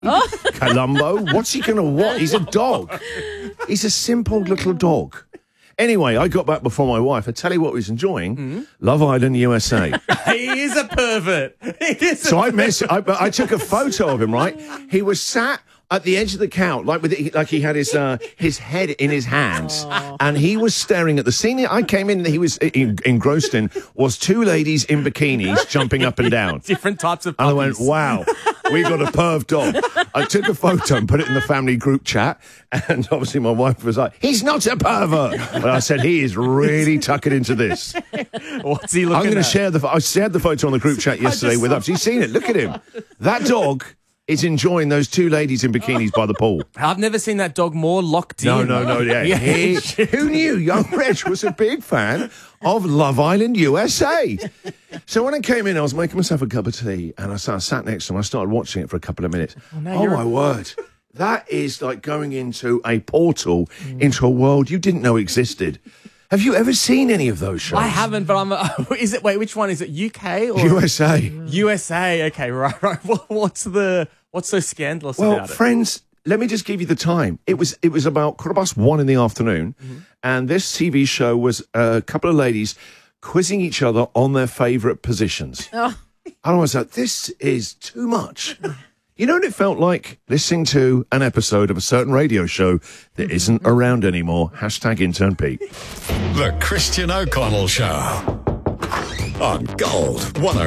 Columbo, what's he going to want? He's a dog. He's a simple little dog. Anyway, I got back before my wife. I tell you what, he's enjoying Love Island USA. He is a pervert. I took a photo of him. Right, he was sat at the edge of the couch, like he had his head in his hands, and he was staring at the scene. I came in, he was engrossed in was two ladies in bikinis jumping up and down, different types of puppies. And I went, wow. We got a perv dog. I took a photo and put it in the family group chat, and obviously my wife was like, he's not a pervert. But I said, he is really tucking into this. What's he looking I'm going to at? share I shared the photo on the group chat yesterday with us. You've seen it. Look at him. That dog is enjoying those two ladies in bikinis by the pool. I've never seen that dog more locked in. No, yeah. Who knew young Reg was a big fan of Love Island USA? So when I came in, I was making myself a cup of tea, and I sat next to him. I started watching it for a couple of minutes. Oh, my word. That is like going into a portal into a world you didn't know existed. Have you ever seen any of those shows? I haven't, but wait, which one is it? UK or USA? USA. Okay, right. What's so scandalous about it? Well, friends, let me just give you the time. It was about 1:15 in the afternoon, and this TV show was a couple of ladies quizzing each other on their favourite positions. And I was like, this is too much. You know what it felt like? Listening to an episode of a certain radio show that isn't around anymore. #intern Pete. The Christian O'Connell Show on Gold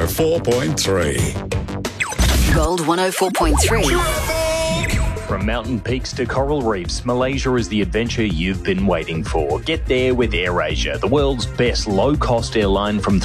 104.3. Gold 104.3. From mountain peaks to coral reefs, Malaysia is the adventure you've been waiting for. Get there with AirAsia, the world's best low-cost airline from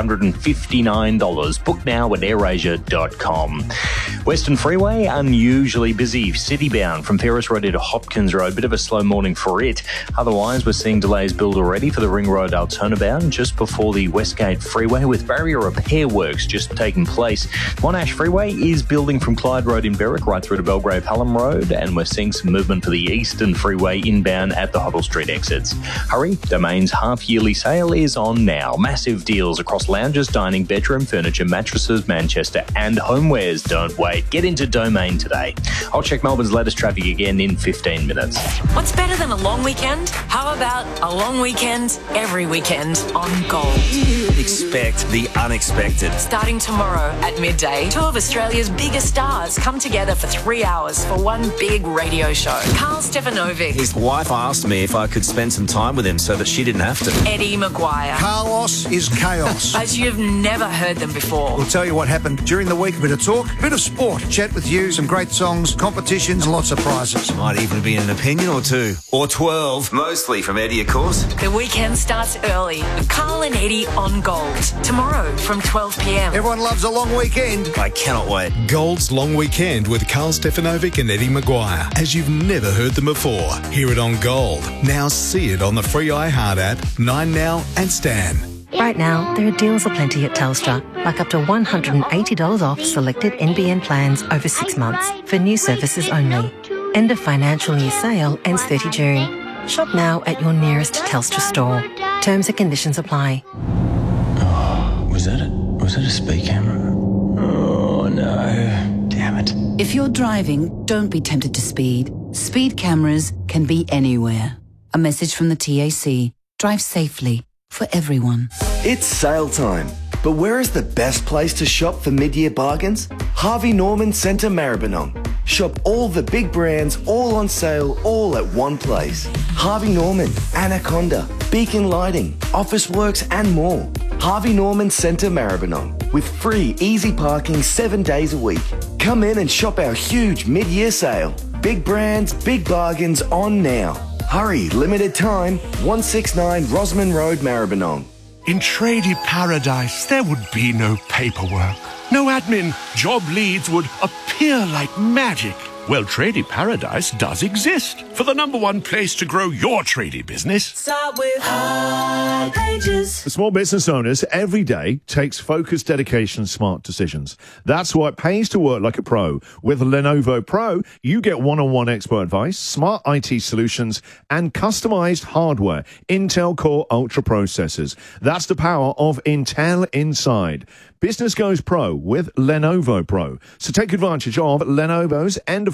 $359. Book now at airasia.com. Western Freeway, unusually busy, city-bound from Ferris Road to Hopkins Road. Bit of a slow morning for it. Otherwise, we're seeing delays build already for the Ring Road Altona-bound just before the Westgate Freeway, with barrier repair works just taking place. Monash Freeway is building from Clyde Road in Berwick right through to Belgrave Hallam Road, and we're seeing some movement for the Eastern Freeway inbound at the Hoddle Street exits. Hurry, Domain's half-yearly sale is on now. Massive deals across lounges, dining, bedroom, furniture, mattresses, Manchester and homewares. Don't wait. Get into Domain today. I'll check Melbourne's latest traffic again in 15 minutes. What's better than a long weekend? How about a long weekend every weekend on Gold? Expect the unexpected. Starting tomorrow at midday, two of Australia's biggest stars come together for 3 hours for one big radio show. Carl Stefanovic. His wife asked me if I could spend some time with him so that she didn't have to. Eddie Maguire. Carlos is chaos. As you've never heard them before. We'll tell you what happened during the week. A bit of talk, a bit of sport, chat with you, some great songs, competitions, and lots of prizes. Might even be an opinion or two. Or 12. Mostly from Eddie, of course. The weekend starts early with Carl and Eddie on Gold. Tomorrow from 12 p.m. Everyone loves a long weekend. I cannot wait. Gold's Long Weekend with Carl Stefanovic and Eddie Maguire, as you've never heard them before. Hear it on Gold. Now see it on the free iHeart app, 9Now and Stan. Right now, there are deals aplenty at Telstra, like up to $180 off selected NBN plans over 6 months for new services only. End of financial year sale ends 30 June. Shop now at your nearest Telstra store. Terms and conditions apply. Was that a speed camera? Oh, no. Damn it. If you're driving, don't be tempted to speed. Speed cameras can be anywhere. A message from the TAC. Drive safely for everyone. It's sale time. But where is the best place to shop for mid-year bargains? Harvey Norman Centre Maribyrnong. Shop all the big brands, all on sale, all at one place. Harvey Norman, Anaconda, Beacon Lighting, Officeworks and more. Harvey Norman Centre Maribyrnong, with free easy parking 7 days a week. Come in and shop our huge mid-year sale. Big brands, big bargains on now. Hurry, limited time, 169 Rosman Road, Maribyrnong. In tradie paradise, there would be no paperwork, no admin. Job leads would appear like magic. Well, Tradie Paradise does exist for the #1 place to grow your tradie business. Start with Hard Pages. For small business owners, every day takes focused dedication, smart decisions. That's why it pays to work like a pro. With Lenovo Pro, you get one-on-one expert advice, smart IT solutions, and customized hardware. Intel Core Ultra processors. That's the power of Intel inside. Business goes pro with Lenovo Pro. So take advantage of Lenovo's end of